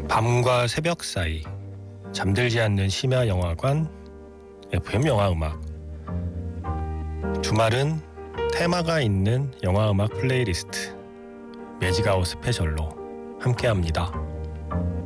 밤과 새벽 사이 잠들지 않는 심야 영화관 FM 영화 음악. 주말은 테마가 있는 영화 음악 플레이리스트 매직아웃 스페셜로 함께합니다.